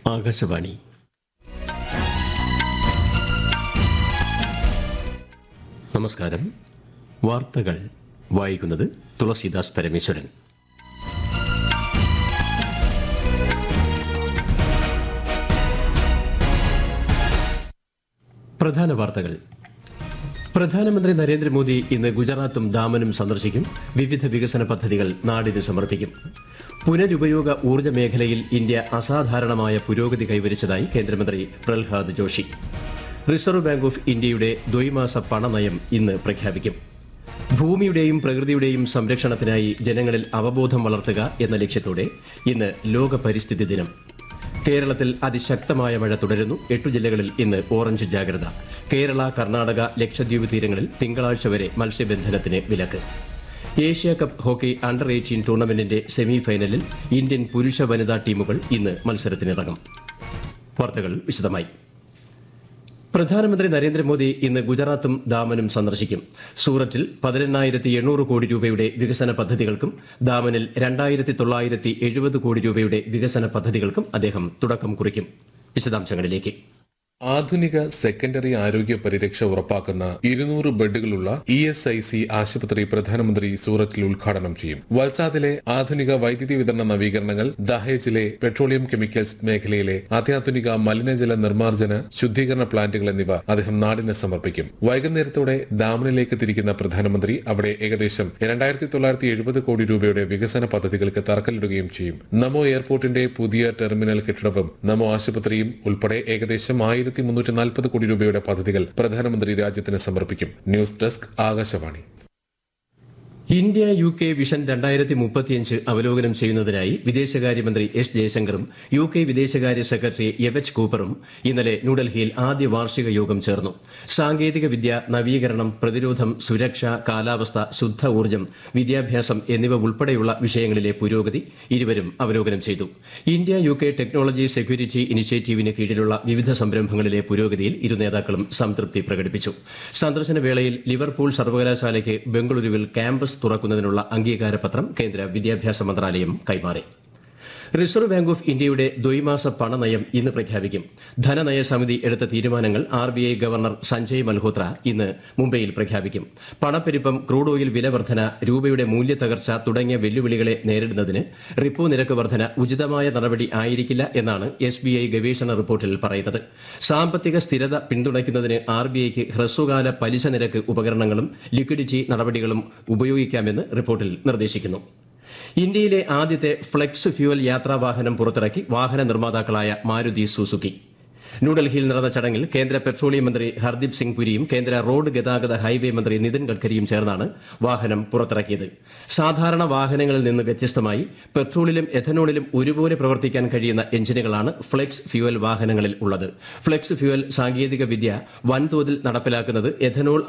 ആകാശവാണി. നമസ്കാരം. വാർത്തകൾ വായിക്കുന്നത് തുളസീദാസ് പരമേശ്വരൻ. പ്രധാന വാർത്തകൾ. പ്രധാനമന്ത്രി നരേന്ദ്രമോദി ഇന്ന് ഗുജറാത്തും ദാമനും സന്ദർശിക്കും. വിവിധ വികസന പദ്ധതികൾ നാടിന് സമർപ്പിക്കും. പുനരുപയോഗ ഊർജ്ജ മേഖലയിൽ ഇന്ത്യ അസാധാരണമായ പുരോഗതി കൈവരിച്ചതായി കേന്ദ്രമന്ത്രി Prahlad Joshi. Reserve bank of ഇന്ത്യയുടെ ദ്വൈമാസ പണനയം ഇന്ന് പ്രഖ്യാപിക്കും. ഭൂമിയുടെയും പ്രകൃതിയുടെയും സംരക്ഷണത്തിനായി ജനങ്ങളിൽ അവബോധം വളർത്തുക എന്ന ലക്ഷ്യത്തോടെ ഇന്ന് ലോക പരിസ്ഥിതി ദിനം. കേരളത്തിൽ അതിശക്തമായ മഴ തുടരുന്നു. 8 ജില്ലകളിൽ ഇന്ന് ഓറഞ്ച് ജാഗ്രത. കേരള, കർണാടക, ലക്ഷദ്വീപ് തീരങ്ങളിൽ തിങ്കളാഴ്ച വരെ മത്സ്യബന്ധനത്തിന് വിലക്ക്. Asia cup hockey under 18 ടൂർണമെന്റിന്റെ semi ഫൈനലിൽ ഇന്ത്യൻ പുരുഷ വനിതാ ടീമുകൾ ഇന്ന് മത്സരത്തിനിറങ്ങും. വാർത്തകൾ വിശദമായി. പ്രധാനമന്ത്രി നരേന്ദ്രമോദി ഇന്ന് ഗുജറാത്തും ദാമനും സന്ദർശിക്കും. സൂററ്റിൽ 18,800 കോടി രൂപയുടെ വികസന പദ്ധതികൾക്കും ദാമനിൽ 2,970 കോടി രൂപയുടെ വികസന പദ്ധതികൾക്കും അദ്ദേഹം തുടക്കം കുറിക്കും. വിശദാംശങ്ങളിലേക്ക്. ആധുനിക സെക്കൻഡറി ആരോഗ്യ പരിരക്ഷ ഉറപ്പാക്കുന്ന 200 ബെഡുകളുള്ള ESIC ആശുപത്രി പ്രധാനമന്ത്രി സൂറത്തിൽ ഉദ്ഘാടനം ചെയ്യും. വൽസാദിലെ ആധുനിക വൈദ്യുതി വിതരണ നവീകരണങ്ങൾ, ദഹേജിലെ പെട്രോളിയം കെമിക്കൽസ് മേഖലയിലെ അത്യാധുനിക മലിനജല നിർമ്മാർജ്ജന ശുദ്ധീകരണ പ്ലാന്റുകൾ എന്നിവ അദ്ദേഹം നാടിന് സമർപ്പിക്കും. വൈകുന്നേരത്തോടെ ദാമനിലേക്ക് തിരിക്കുന്ന പ്രധാനമന്ത്രി അവിടെ ഏകദേശം 2,970 കോടി രൂപയുടെ വികസന പദ്ധതികൾക്ക് തറക്കല്ലിടുകയും ചെയ്യും. നമോ എയർപോർട്ടിന്റെ പുതിയ ടെർമിനൽ കെട്ടിടവും നമോ ആശുപത്രിയും ഉൾപ്പെടെ ഏകദേശം 1,340 കോടി രൂപയുടെ പദ്ധതികൾ പ്രധാനമന്ത്രി രാജ്യത്തിന് സമർപ്പിക്കും. News desk, Akashvani. India UK vision 2035 അവലോകനം ചെയ്യുന്നതിനായി വിദേശകാര്യമന്ത്രി S. ജയശങ്കറും UK വിദേശകാര്യ സെക്രട്ടറി എവച്ച് കൂപ്പറും ഇന്നലെ ന്യൂഡൽഹിയിൽ ആദ്യ വാർഷിക യോഗം ചേർന്നു. സാങ്കേതിക വിദ്യ, നവീകരണം, പ്രതിരോധം, സുരക്ഷ, കാലാവസ്ഥ, ശുദ്ധ ഊർജ്ജം, വിദ്യാഭ്യാസം എന്നിവ ഉൾപ്പെടെയുള്ള വിഷയങ്ങളിലെ പുരോഗതി ഇരുവരും അവലോകനം ചെയ്തു. ഇന്ത്യ UK ടെക്നോളജി സെക്യൂരിറ്റി ഇനിഷ്യേറ്റീവിന് കീഴിലുള്ള വിവിധ സംരംഭങ്ങളിലെ പുരോഗതിയിൽ ഇരു നേതാക്കളും സംതൃപ്തി പ്രകടിപ്പിച്ചു. സന്ദർശന വേളയിൽ ലിവർപൂൾ സർവകലാശാലയ്ക്ക് ബംഗളൂരുവിൽ ക്യാമ്പസ് തുറക്കുന്നതിനുള്ള അംഗീകാരപത്രം കേന്ദ്ര വിദ്യാഭ്യാസ മന്ത്രാലയം കൈമാറി. റിസർവ് ബാങ്ക് ഓഫ് ഇന്ത്യയുടെ ദ്വൈമാസ പണനയം ഇന്ന് പ്രഖ്യാപിക്കും. ധനനയ സമിതി എടുത്ത തീരുമാനങ്ങൾ RBI ഗവർണർ സഞ്ജയ് മൽഹോത്ര ഇന്ന് മുംബൈയിൽ പ്രഖ്യാപിക്കും. പണപ്പെരുപ്പം, ക്രൂഡ് ഓയിൽ വില വർധന, രൂപയുടെ മൂല്യത്തകർച്ച തുടങ്ങിയ വെല്ലുവിളികളെ നേരിടുന്നതിന് റിപ്പോ നിരക്ക് വർധന ഉചിതമായ നടപടി ആയിരിക്കില്ല എന്നാണ് SBI ഗവേഷണ റിപ്പോർട്ടിൽ പറയുന്നത്. സാമ്പത്തിക സ്ഥിരത പിന്തുണയ്ക്കുന്നതിന് RBIക്ക് ഹ്രസ്വകാല പലിശ നിരക്ക് ഉപകരണങ്ങളും ലിക്വിഡിറ്റി നടപടികളും ഉപയോഗിക്കാമെന്ന് റിപ്പോർട്ടിൽ നിർദ്ദേശിക്കുന്നു. ഇന്ത്യയിലെ ആദ്യത്തെ ഫ്ലെക്സ് ഫ്യൂവൽ യാത്രാവാഹനം പുറത്തിറക്കി വാഹന നിർമ്മാതാക്കളായ മാരുതി സുസുക്കി. ന്യൂഡൽഹിയിൽ നടന്ന ചടങ്ങിൽ കേന്ദ്ര പെട്രോളിയം മന്ത്രി ഹർദീപ് സിംഗ് പുരിയും കേന്ദ്ര റോഡ് ഗതാഗത ഹൈവേ മന്ത്രി നിതിൻ ഗഡ്കരിയും ചേർന്നാണ് വാഹനം പുറത്തിറക്കിയത്. സാധാരണ വാഹനങ്ങളിൽ നിന്ന് വ്യത്യസ്തമായി പെട്രോളിലും എഥനോളിലും ഒരുപോലെ പ്രവർത്തിക്കാൻ കഴിയുന്ന എഞ്ചിനുകളാണ് ഫ്ലെക്സ് ഫ്യൂവൽ വാഹനങ്ങളിൽ ഉള്ളത്. ഫ്ലെക്സ് ഫ്യൂവൽ സാങ്കേതിക വിദ്യ വൻതോതിൽ നടപ്പിലാക്കുന്നത് എഥനോൾ